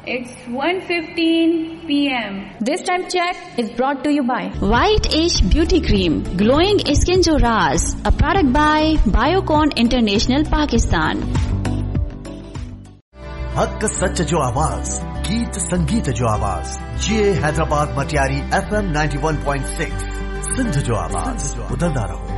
It's 1:15 p.m. This time check is brought to you by White Age Beauty Cream, Glowing Skin Jo Raaz, a product by Biocon International Pakistan. हक सच जो आवाज, गीत संगीत जो आवाज, ये हैदराबाद मटियारी FM 91.6 सिंध जो आवाज, उधरदा रहो।